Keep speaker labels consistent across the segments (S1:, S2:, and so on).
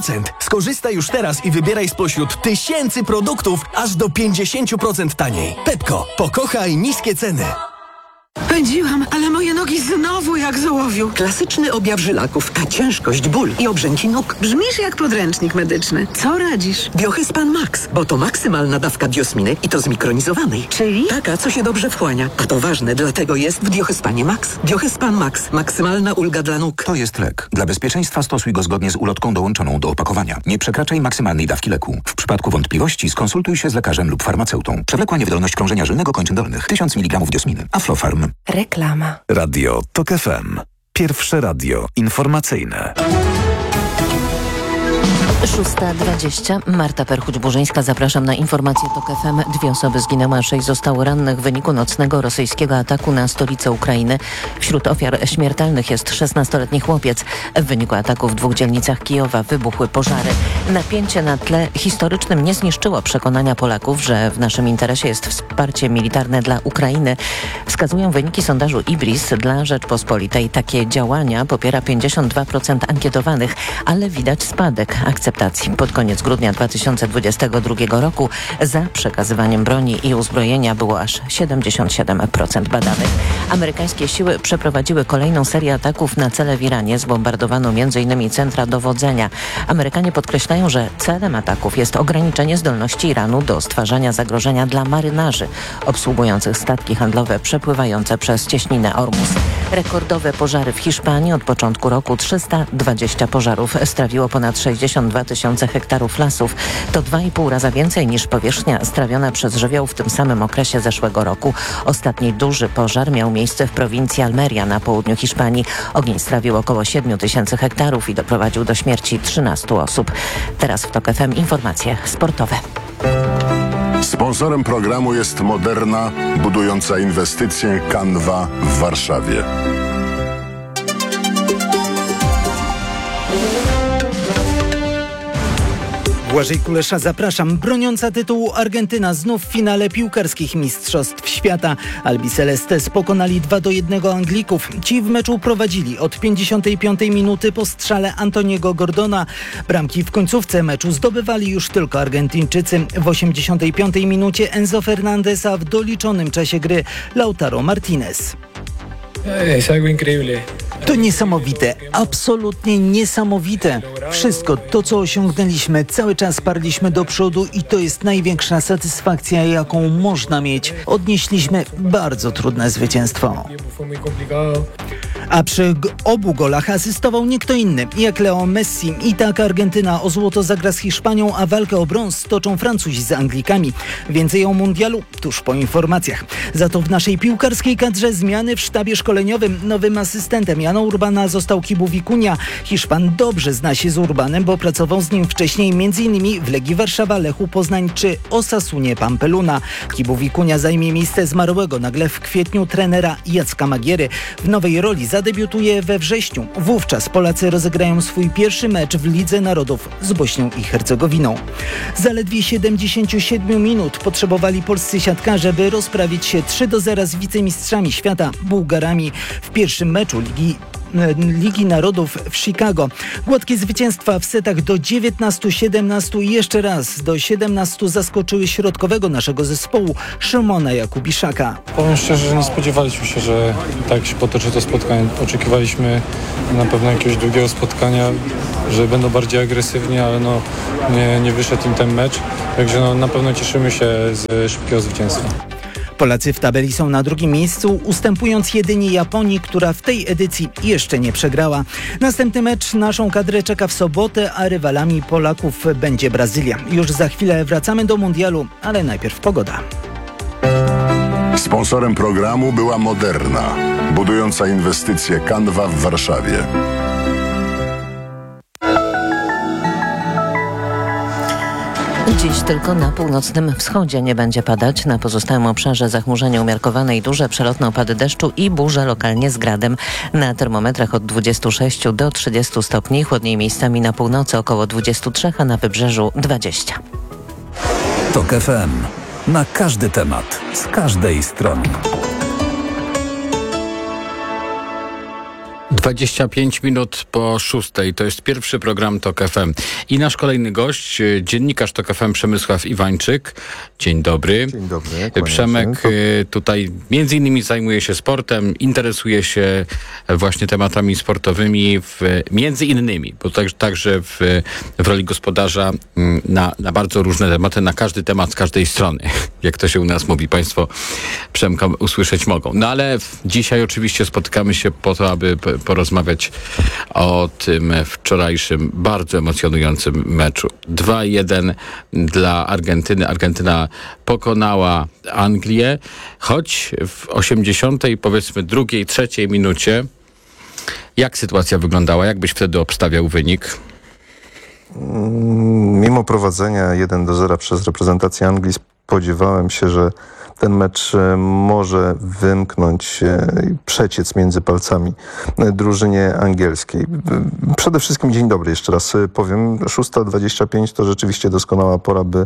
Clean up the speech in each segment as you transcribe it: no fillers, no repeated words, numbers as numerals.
S1: Skorzystaj już teraz i wybieraj spośród tysięcy produktów aż do 50% taniej. Pepko, pokochaj niskie ceny.
S2: Pędziłam, ale moje nogi znowu jak z ołowiu.
S3: Klasyczny objaw żylaków, ciężkość, ból i obrzęki nóg.
S2: Brzmisz jak podręcznik medyczny. Co radzisz?
S3: Biohyspan Max, bo to maksymalna dawka diosminy i to zmikronizowanej.
S2: Czyli?
S3: Taka, co się dobrze wchłania. A to ważne, dlatego jest w Biohyspanie Max. Biohyspan Max. Maksymalna ulga dla nóg.
S4: To jest lek. Dla bezpieczeństwa stosuj go zgodnie z ulotką dołączoną do opakowania. Nie przekraczaj maksymalnej dawki leku. W przypadku wątpliwości skonsultuj się z lekarzem lub farmaceutą. Przewlekła niewydolność krążenia żylnego kończyn dolnych. 1000 mg diosminy. Aflofarm.
S5: Reklama.
S6: Radio TOK FM. Pierwsze radio informacyjne.
S5: 6:20. Marta Perchuć-Burzyńska. Zapraszam na informacje TOK FM. 2 osoby zginęły, a 6 zostało rannych w wyniku nocnego rosyjskiego ataku na stolicę Ukrainy. Wśród ofiar śmiertelnych jest 16-letni chłopiec. W wyniku ataku w 2 dzielnicach Kijowa wybuchły pożary. Napięcie na tle historycznym nie zniszczyło przekonania Polaków, że w naszym interesie jest wsparcie militarne dla Ukrainy. Wskazują wyniki sondażu IBRIS dla Rzeczpospolitej. Takie działania popiera 52% ankietowanych, ale widać spadek akceptacji. Pod koniec grudnia 2022 roku za przekazywaniem broni i uzbrojenia było aż 77% badanych. Amerykańskie siły przeprowadziły kolejną serię ataków na cele w Iranie. Zbombardowano m.in. centra dowodzenia. Amerykanie podkreślają, że celem ataków jest ograniczenie zdolności Iranu do stwarzania zagrożenia dla marynarzy obsługujących statki handlowe przepływające przez cieśninę Ormus. Rekordowe pożary w Hiszpanii. Od początku roku 320 pożarów strawiło ponad 62 tysiące hektarów lasów. To 2,5 raza więcej niż powierzchnia strawiona przez żywioł w tym samym okresie zeszłego roku. Ostatni duży pożar miał miejsce w prowincji Almeria na południu Hiszpanii. Ogień strawił około 7 tysięcy hektarów i doprowadził do śmierci 13 osób. Teraz w TOK FM informacje sportowe.
S7: Sponsorem programu jest Moderna, budująca inwestycje Canva w Warszawie.
S8: Błażej Kulesza, zapraszam. Broniąca tytułu Argentyna znów w finale piłkarskich Mistrzostw Świata. Albicelestes pokonali 2-1 Anglików. Ci w meczu prowadzili od 55 minuty po strzale Antoniego Gordona. Bramki w końcówce meczu zdobywali już tylko Argentyńczycy. W 85 minucie Enzo Fernandez, a w doliczonym czasie gry Lautaro Martinez. To niesamowite, absolutnie niesamowite. Wszystko to, co osiągnęliśmy, cały czas parliśmy do przodu i to jest największa satysfakcja, jaką można mieć. Odnieśliśmy bardzo trudne zwycięstwo. A przy obu golach asystował nie kto inny, jak Leo Messi. I tak Argentyna o złoto zagra z Hiszpanią, a walkę o brąz toczą Francuzi z Anglikami. Więcej o mundialu tuż po informacjach. Za to w naszej piłkarskiej kadrze zmiany w sztabie szkoleniowym. Nowym asystentem Jana Urbana został Kibu Vicuña. Hiszpan dobrze zna się z Urbanem, bo pracował z nim wcześniej m.in. w Legii Warszawa, Lechu Poznań czy Osasunie Pampeluna. Kibu Vicuña zajmie miejsce zmarłego nagle w kwietniu trenera Jacka Magiery. W nowej roli zadebiutuje we wrześniu. Wówczas Polacy rozegrają swój pierwszy mecz w Lidze Narodów z Bośnią i Hercegowiną. Zaledwie 77 minut potrzebowali polscy siatkarze, by rozprawić się 3-0 z wicemistrzami świata Bułgarami w pierwszym meczu Ligi Narodów w Chicago. Gładkie zwycięstwa w setach do 19-17 i jeszcze raz do 17 zaskoczyły środkowego naszego zespołu Szymona Jakubiszaka.
S9: Powiem szczerze, że nie spodziewaliśmy się, że tak się potoczy to spotkanie. Oczekiwaliśmy na pewno jakiegoś drugiego spotkania, że będą bardziej agresywni, ale nie wyszedł im ten mecz. Także na pewno cieszymy się z szybkiego zwycięstwa.
S8: Polacy w tabeli są na drugim miejscu, ustępując jedynie Japonii, która w tej edycji jeszcze nie przegrała. Następny mecz naszą kadrę czeka w sobotę, a rywalami Polaków będzie Brazylia. Już za chwilę wracamy do mundialu, ale najpierw pogoda.
S7: Sponsorem programu była Moderna, budująca inwestycje Canva w Warszawie.
S5: Dziś tylko na północnym wschodzie nie będzie padać. Na pozostałym obszarze zachmurzenie umiarkowane i duże, przelotne opady deszczu i burze lokalnie z gradem. Na termometrach od 26 do 30 stopni, chłodniej miejscami na północy około 23, a na wybrzeżu 20.
S6: TOK FM. Na każdy temat, z każdej strony.
S10: 25 minut po 6:00. To jest pierwszy program TOK FM. I nasz kolejny gość, dziennikarz TOK FM Przemysław Iwańczyk. Dzień dobry.
S11: Dzień dobry.
S10: Przemek tutaj między innymi zajmuje się sportem, interesuje się właśnie tematami sportowymi, między innymi, bo także w roli gospodarza na bardzo różne tematy, na każdy temat z każdej strony, jak to się u nas mówi. Państwo Przemka usłyszeć mogą. No ale dzisiaj oczywiście spotykamy się po to, aby porozmawiać o tym wczorajszym bardzo emocjonującym meczu. 2-1 dla Argentyny. Argentyna pokonała Anglię, choć w 80., powiedzmy drugiej, trzeciej minucie. Jak sytuacja wyglądała? Jak byś wtedy obstawiał wynik?
S11: Mimo prowadzenia 1-0 przez reprezentację Anglii spodziewałem się, że ten mecz może wymknąć przeciec między palcami drużynie angielskiej. Przede wszystkim dzień dobry, jeszcze raz powiem. 6:25 to rzeczywiście doskonała pora, by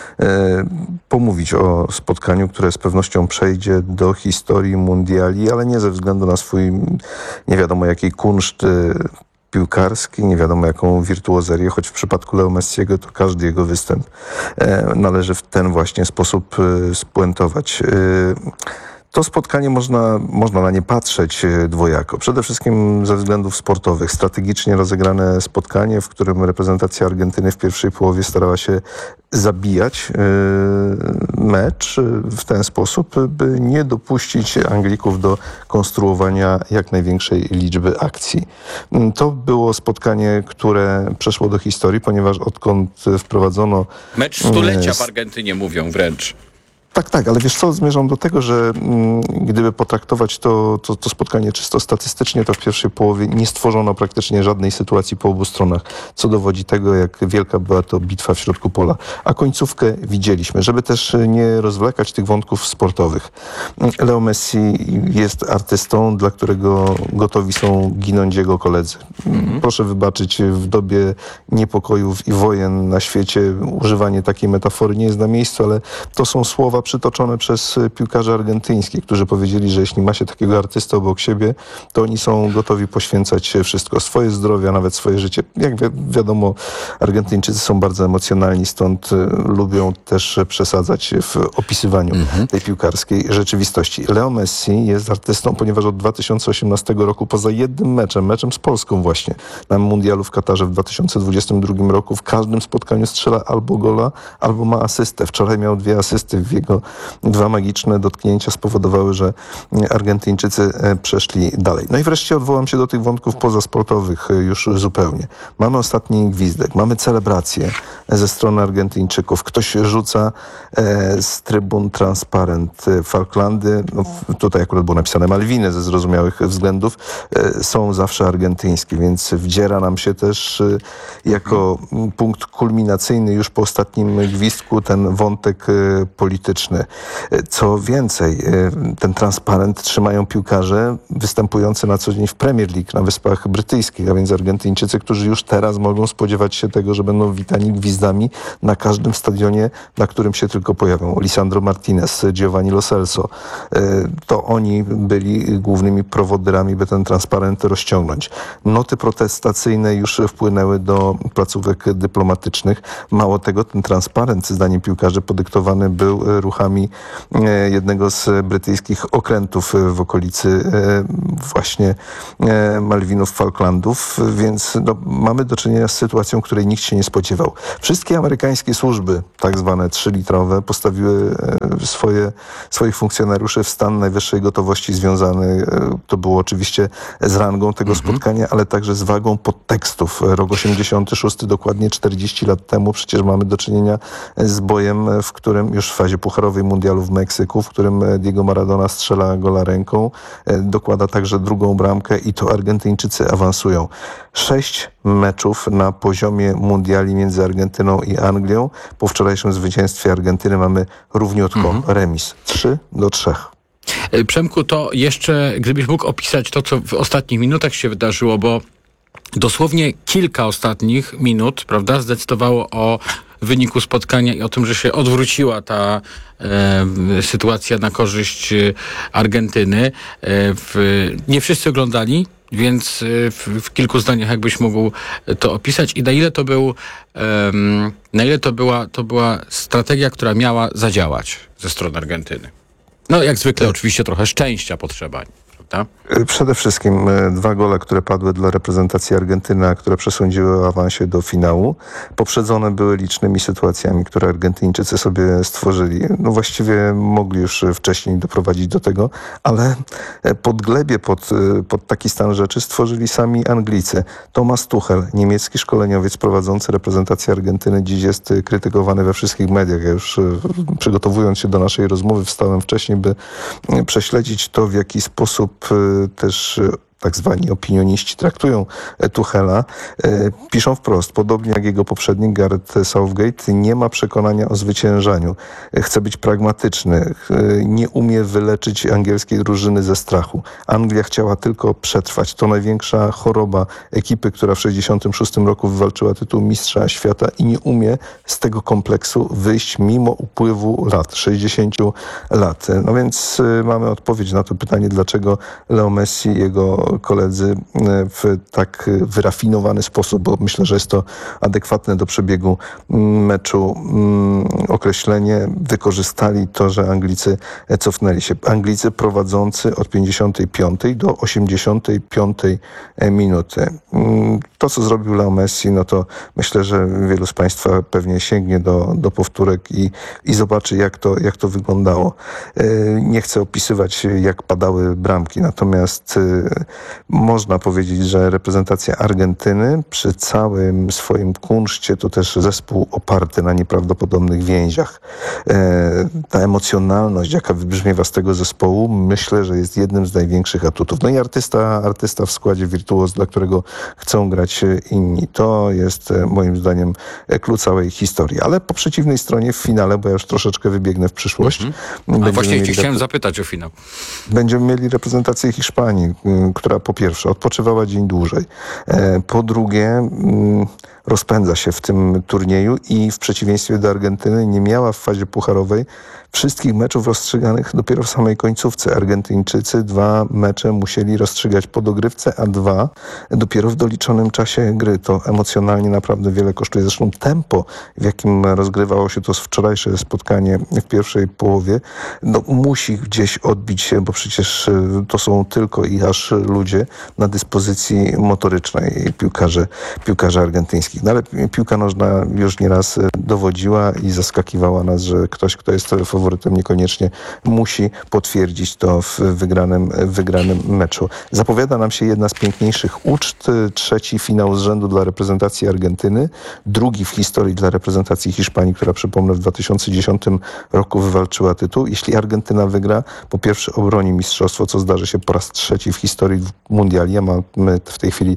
S11: pomówić o spotkaniu, które z pewnością przejdzie do historii mundiali, ale nie ze względu na swój nie wiadomo jaki kunszt piłkarski, nie wiadomo jaką wirtuozerię, choć w przypadku Leo Messiego to każdy jego występ należy w ten właśnie sposób spuentować. To spotkanie można na nie patrzeć dwojako. Przede wszystkim ze względów sportowych. Strategicznie rozegrane spotkanie, w którym reprezentacja Argentyny w pierwszej połowie starała się zabijać mecz w ten sposób, by nie dopuścić Anglików do konstruowania jak największej liczby akcji. To było spotkanie, które przeszło do historii, ponieważ odkąd wprowadzono...
S10: Mecz stulecia w Argentynie mówią wręcz.
S11: Tak, ale wiesz co, zmierzam do tego, że gdyby potraktować to spotkanie czysto statystycznie, to w pierwszej połowie nie stworzono praktycznie żadnej sytuacji po obu stronach, co dowodzi tego, jak wielka była to bitwa w środku pola. A końcówkę widzieliśmy, żeby też nie rozwlekać tych wątków sportowych. Leo Messi jest artystą, dla którego gotowi są ginąć jego koledzy. Proszę wybaczyć, w dobie niepokojów i wojen na świecie używanie takiej metafory nie jest na miejscu, ale to są słowa przytoczone przez piłkarzy argentyńskich, którzy powiedzieli, że jeśli ma się takiego artystę obok siebie, to oni są gotowi poświęcać wszystko, swoje zdrowie, a nawet swoje życie. Jak wiadomo, Argentyńczycy są bardzo emocjonalni, stąd lubią też przesadzać w opisywaniu tej piłkarskiej rzeczywistości. Leo Messi jest artystą, ponieważ od 2018 roku, poza jednym meczem z Polską właśnie, na mundialu w Katarze w 2022 roku, w każdym spotkaniu strzela albo gola, albo ma asystę. Wczoraj miał 2 asysty, w jego 2 magiczne dotknięcia spowodowały, że Argentyńczycy przeszli dalej. No i wreszcie odwołam się do tych wątków pozasportowych już zupełnie. Mamy ostatni gwizdek, mamy celebrację ze strony Argentyńczyków. Ktoś rzuca z trybun transparent. Falklandy, no tutaj akurat było napisane Malwiny ze zrozumiałych względów, są zawsze argentyńskie, więc wdziera nam się też jako punkt kulminacyjny już po ostatnim gwizdku ten wątek polityczny. Co więcej, ten transparent trzymają piłkarze występujący na co dzień w Premier League na Wyspach Brytyjskich, a więc Argentyńczycy, którzy już teraz mogą spodziewać się tego, że będą witani gwizdami na każdym stadionie, na którym się tylko pojawią. Lisandro Martinez, Giovanni Lo Celso. To oni byli głównymi prowodyrami, by ten transparent rozciągnąć. Noty protestacyjne już wpłynęły do placówek dyplomatycznych. Mało tego, ten transparent, zdaniem piłkarzy, podyktowany był ruchami jednego z brytyjskich okrętów w okolicy właśnie Malwinów, Falklandów, więc mamy do czynienia z sytuacją, której nikt się nie spodziewał. Wszystkie amerykańskie służby, tak zwane 3-litrowe, postawiły swoich funkcjonariuszy w stan najwyższej gotowości związany, to było oczywiście z rangą tego spotkania, ale także z wagą podtekstów. Rok 86, dokładnie 40 lat temu, przecież mamy do czynienia z bojem, w którym już w fazie pucharowej mundialu w Meksyku, w którym Diego Maradona strzela gola ręką, dokłada także drugą bramkę i to Argentyńczycy awansują. 6 meczów na poziomie mundiali między Argentyną i Anglią. Po wczorajszym zwycięstwie Argentyny mamy równiutko remis 3-3.
S10: Przemku, to jeszcze, gdybyś mógł opisać to, co w ostatnich minutach się wydarzyło, bo dosłownie kilka ostatnich minut, prawda, zdecydowało o wyniku spotkania i o tym, że się odwróciła ta sytuacja na korzyść Argentyny. Nie wszyscy oglądali. więc w kilku zdaniach jakbyś mógł to opisać i na ile to była strategia, która miała zadziałać ze strony Argentyny. No jak zwykle oczywiście trochę szczęścia potrzeba, prawda?
S11: Przede wszystkim 2 gole, które padły dla reprezentacji Argentyny, a które przesądziły o awansie do finału, poprzedzone były licznymi sytuacjami, które Argentyńczycy sobie stworzyli. No właściwie mogli już wcześniej doprowadzić do tego, ale podglebie pod taki stan rzeczy stworzyli sami Anglicy. Thomas Tuchel, niemiecki szkoleniowiec prowadzący reprezentację Argentyny, dziś jest krytykowany we wszystkich mediach. Ja już przygotowując się do naszej rozmowy wstałem wcześniej, by prześledzić to, w jaki sposób też tak zwani opinioniści traktują Tuchela. Piszą wprost, podobnie jak jego poprzednik Gareth Southgate, nie ma przekonania o zwyciężaniu. Chce być pragmatyczny. Nie umie wyleczyć angielskiej drużyny ze strachu. Anglia chciała tylko przetrwać. To największa choroba ekipy, która w 1966 roku wywalczyła tytuł mistrza świata i nie umie z tego kompleksu wyjść mimo upływu lat, 60 lat. No więc mamy odpowiedź na to pytanie, dlaczego Leo Messi i jego koledzy w tak wyrafinowany sposób, bo myślę, że jest to adekwatne do przebiegu meczu określenie, wykorzystali to, że Anglicy cofnęli się. Anglicy prowadzący od 55 do 85 minuty. To, co zrobił Leo Messi, no to myślę, że wielu z Państwa pewnie sięgnie do powtórek i zobaczy, jak to wyglądało. Nie chcę opisywać, jak padały bramki, natomiast można powiedzieć, że reprezentacja Argentyny przy całym swoim kunszcie to też zespół oparty na nieprawdopodobnych więziach. Ta emocjonalność, jaka wybrzmiewa z tego zespołu, myślę, że jest jednym z największych atutów. No i artysta w składzie wirtuoz, dla którego chcą grać inni. To jest moim zdaniem klucz całej historii. Ale po przeciwnej stronie w finale, bo ja już troszeczkę wybiegnę w przyszłość.
S10: A właśnie chciałem zapytać o finał.
S11: Będziemy mieli reprezentację Hiszpanii, która po pierwsze odpoczywała dzień dłużej, po drugie rozpędza się w tym turnieju i w przeciwieństwie do Argentyny nie miała w fazie pucharowej wszystkich meczów rozstrzyganych dopiero w samej końcówce. Argentyńczycy 2 mecze musieli rozstrzygać po dogrywce, a 2 dopiero w doliczonym czasie gry. To emocjonalnie naprawdę wiele kosztuje. Zresztą tempo, w jakim rozgrywało się to wczorajsze spotkanie w pierwszej połowie, no musi gdzieś odbić się, bo przecież to są tylko i aż ludzie na dyspozycji motorycznej piłkarzy argentyńskich. No ale piłka nożna już nieraz dowodziła i zaskakiwała nas, że ktoś, kto jest faworytem, niekoniecznie musi potwierdzić to w wygranym meczu. Zapowiada nam się jedna z piękniejszych uczt. 3. finał z rzędu dla reprezentacji Argentyny. 2. w historii dla reprezentacji Hiszpanii, która, przypomnę, w 2010 roku wywalczyła tytuł. Jeśli Argentyna wygra, po pierwsze obroni mistrzostwo, co zdarzy się po raz 3. w historii mundiali. Mamy w tej chwili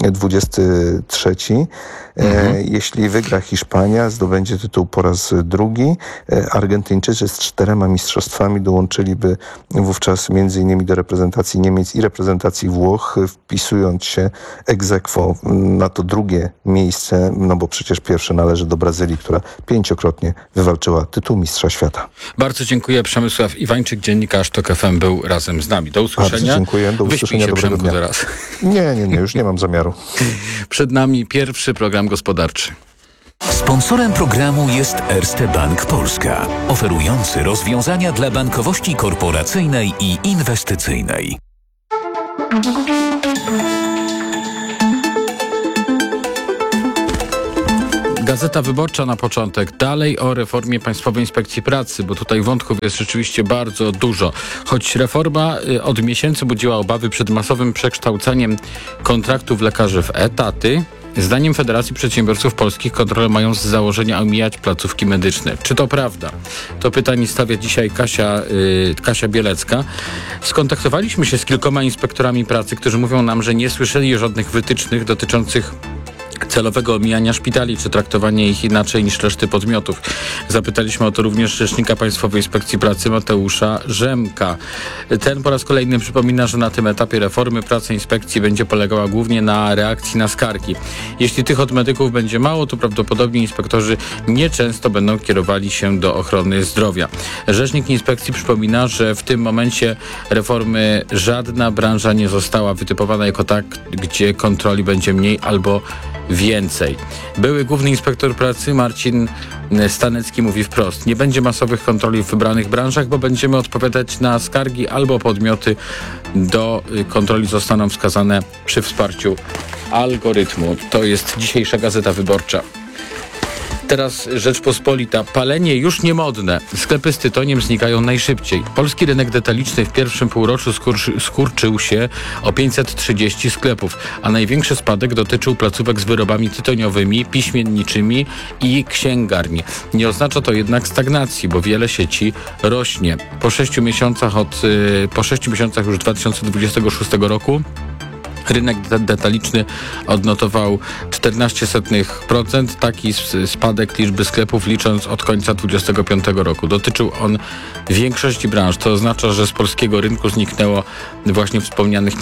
S11: 23. Jeśli wygra Hiszpania, zdobędzie tytuł po raz 2. Argentyńczycy z 4 mistrzostwami dołączyliby wówczas m.in. do reprezentacji Niemiec i reprezentacji Włoch, wpisując się ex aequo na to 2. miejsce, no bo przecież pierwsze należy do Brazylii, która 5-krotnie wywalczyła tytuł mistrza świata.
S10: Bardzo dziękuję. Przemysław Iwańczyk, dziennikarz TOK FM, był razem z nami. Do usłyszenia.
S11: Bardzo dziękuję. Do usłyszenia.
S10: Wyśpij się, Przemku, teraz.
S11: Nie, już nie mam zamiaru.
S10: Przed nami pierwszy program gospodarczy.
S6: Sponsorem programu jest Erste Bank Polska, oferujący rozwiązania dla bankowości korporacyjnej i inwestycyjnej.
S10: Gazeta Wyborcza na początek. Dalej o reformie Państwowej Inspekcji Pracy, bo tutaj wątków jest rzeczywiście bardzo dużo. Choć reforma od miesięcy budziła obawy przed masowym przekształceniem kontraktów lekarzy w etaty, zdaniem Federacji Przedsiębiorców Polskich kontrole mają z założenia omijać placówki medyczne. Czy to prawda? To pytanie stawia dzisiaj Kasia Bielecka. Skontaktowaliśmy się z kilkoma inspektorami pracy, którzy mówią nam, że nie słyszeli żadnych wytycznych dotyczących celowego omijania szpitali czy traktowania ich inaczej niż reszty podmiotów. Zapytaliśmy o to również rzecznika Państwowej Inspekcji Pracy Mateusza Rzemka. Ten po raz kolejny przypomina, że na tym etapie reformy praca inspekcji będzie polegała głównie na reakcji na skargi. Jeśli tych od medyków będzie mało, to prawdopodobnie inspektorzy nieczęsto będą kierowali się do ochrony zdrowia. Rzecznik inspekcji przypomina, że w tym momencie reformy żadna branża nie została wytypowana jako tak, gdzie kontroli będzie mniej albo więcej. Były główny inspektor pracy Marcin Stanecki mówi wprost: nie będzie masowych kontroli w wybranych branżach, bo będziemy odpowiadać na skargi albo podmioty do kontroli zostaną wskazane przy wsparciu algorytmu. To jest dzisiejsza Gazeta Wyborcza. Teraz Rzeczpospolita. Palenie już niemodne. Sklepy z tytoniem znikają najszybciej. Polski rynek detaliczny w pierwszym półroczu skurczył się o 530 sklepów, a największy spadek dotyczył placówek z wyrobami tytoniowymi, piśmienniczymi i księgarni. Nie oznacza to jednak stagnacji, bo wiele sieci rośnie. Po 6 miesiącach już 2026 roku rynek detaliczny odnotował 0,14%. Taki spadek liczby sklepów licząc od końca 2025 roku. Dotyczył on większości branż. To oznacza, że z polskiego rynku zniknęło właśnie wspomnianych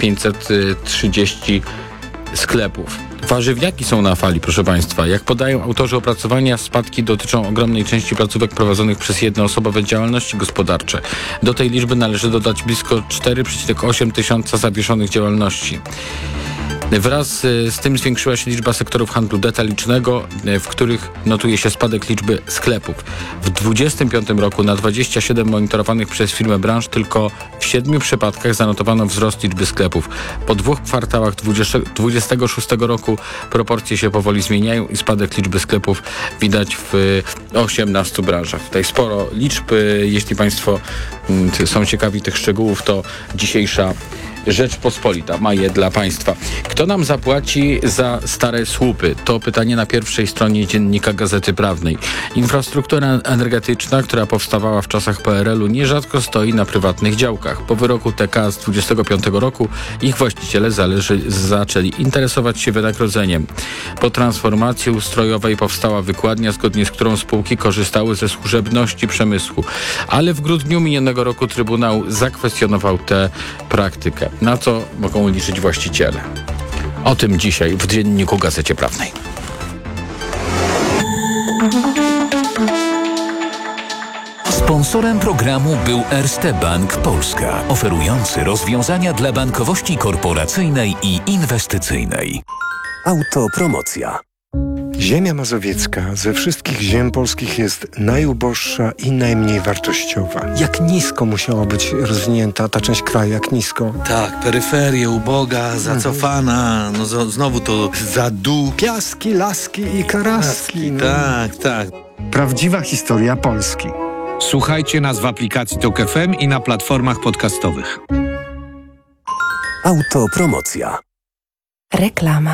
S10: 530 sklepów. Warzywniaki są na fali, proszę Państwa. Jak podają autorzy opracowania, spadki dotyczą ogromnej części placówek prowadzonych przez jednoosobowe działalności gospodarcze. Do tej liczby należy dodać blisko 4,8 tysiąca zawieszonych działalności. Wraz z tym zwiększyła się liczba sektorów handlu detalicznego, w których notuje się spadek liczby sklepów. W 2025 roku na 27 monitorowanych przez firmę branż tylko w 7 przypadkach zanotowano wzrost liczby sklepów. Po 2 kwartałach 2026 roku proporcje się powoli zmieniają i spadek liczby sklepów widać w 18 branżach. Tutaj sporo liczb. Jeśli Państwo są ciekawi tych szczegółów, to dzisiejsza Rzeczpospolita ma je dla Państwa. Kto nam zapłaci za stare słupy? To pytanie na pierwszej stronie dziennika Gazety Prawnej. Infrastruktura energetyczna, która powstawała w czasach PRL-u, nierzadko stoi na prywatnych działkach. Po wyroku TK z 25 roku ich właściciele zaczęli interesować się wynagrodzeniem. Po transformacji ustrojowej powstała wykładnia, zgodnie z którą spółki korzystały ze służebności przemysłu. Ale w grudniu minionego roku Trybunał zakwestionował tę praktykę. Na co mogą liczyć właściciele? O tym dzisiaj w dzienniku Gazecie Prawnej.
S6: Sponsorem programu był Erste Bank Polska, oferujący rozwiązania dla bankowości korporacyjnej i inwestycyjnej.
S12: Autopromocja. Ziemia mazowiecka ze wszystkich ziem polskich jest najuboższa i najmniej wartościowa. Jak nisko musiała być rozwinięta ta część kraju, jak nisko?
S13: Tak, peryferia uboga, zacofana, no znowu to zadół.
S12: Piaski, laski i karaski.
S13: Tak.
S12: Prawdziwa historia Polski.
S14: Słuchajcie nas w aplikacji TOK FM i na platformach podcastowych.
S12: Autopromocja.
S2: Reklama.